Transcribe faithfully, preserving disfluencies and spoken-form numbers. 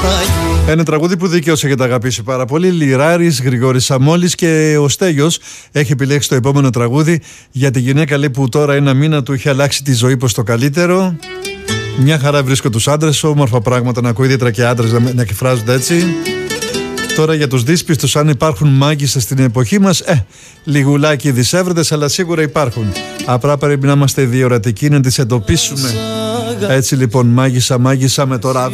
Ένα τραγούδι που δικαίως έχετε αγαπήσει πάρα πολύ. Λιράρης, Γρηγόρης Σαμόλης, και ο Στέλιος έχει επιλέξει το επόμενο τραγούδι για τη γυναίκα, λέει, που τώρα ένα μήνα του έχει αλλάξει τη ζωή προς το καλύτερο. Μια χαρά βρίσκω τους άντρες, όμορφα πράγματα να ακούω, ιδιαίτερα και άντρες να, να εκφράζονται έτσι. Τώρα για τους δύσπιστους, αν υπάρχουν μάγισσες στην εποχή μας, ε, λιγουλάκι δισεύρετες, αλλά σίγουρα υπάρχουν. Απλά πρέπει να είμαστε διορατικοί να τις εντοπίσουμε. Έτσι λοιπόν, μάγισσα, μάγισσα με το ραβ.